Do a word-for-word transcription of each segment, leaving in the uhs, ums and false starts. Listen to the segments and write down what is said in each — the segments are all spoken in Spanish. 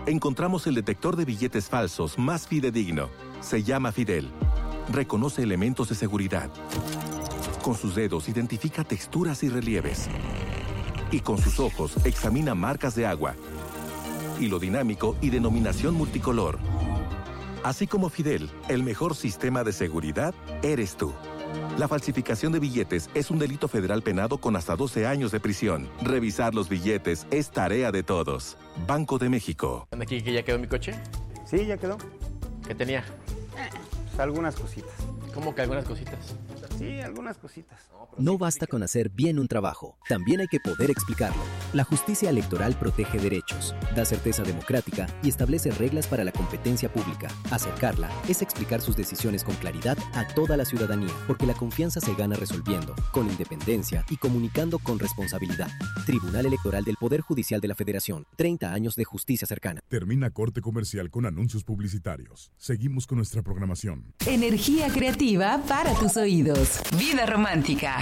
encontramos el detector de billetes falsos más fidedigno. Se llama Fidel. Reconoce elementos de seguridad. Con sus dedos identifica texturas y relieves. Y con sus ojos examina marcas de agua, hilo dinámico y denominación multicolor. Así como Fidel, el mejor sistema de seguridad eres tú. La falsificación de billetes es un delito federal penado con hasta doce años de prisión. Revisar los billetes es tarea de todos. Banco de México. ¿Aquí que ya quedó mi coche? Sí, ya quedó. ¿Qué tenía? Pues algunas cositas. ¿Cómo que algunas cositas? Sí, algunas cositas. No basta con hacer bien un trabajo, también hay que poder explicarlo. La justicia electoral protege derechos, da certeza democrática y establece reglas para la competencia pública. Acercarla es explicar sus decisiones con claridad a toda la ciudadanía, porque la confianza se gana resolviendo, con independencia y comunicando con responsabilidad. Tribunal Electoral del Poder Judicial de la Federación. treinta años de justicia cercana. Termina corte comercial con anuncios publicitarios. Seguimos con nuestra programación. Energía creativa para tus oídos. Vida romántica.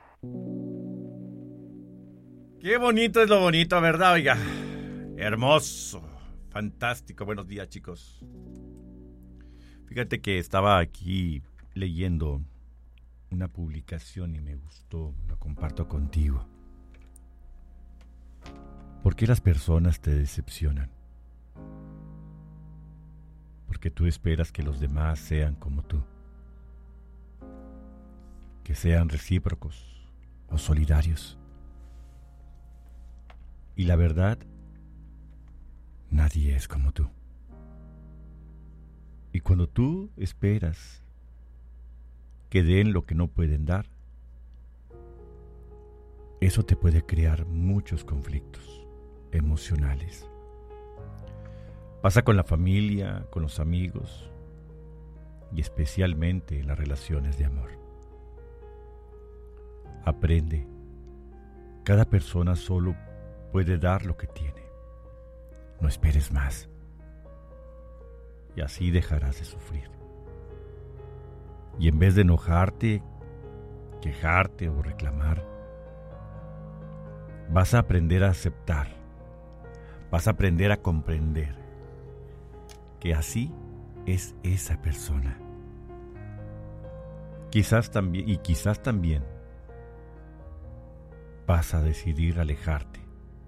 Qué bonito es lo bonito, ¿verdad? Oiga, hermoso, fantástico. Buenos días, chicos. Fíjate que estaba aquí leyendo una publicación y me gustó, lo comparto contigo. ¿Por qué las personas te decepcionan? Porque tú esperas que los demás sean como tú, que sean recíprocos o solidarios. Y la verdad, nadie es como tú. Y cuando tú esperas que den lo que no pueden dar, eso te puede crear muchos conflictos emocionales. Pasa con la familia, con los amigos y especialmente en las relaciones de amor. Aprende, cada persona solo puede dar lo que tiene. No esperes más. Y así dejarás de sufrir. Y en vez de enojarte, quejarte o reclamar, vas a aprender a aceptar. Vas a aprender a comprender que así es esa persona. Quizás también, y quizás también, vas a decidir alejarte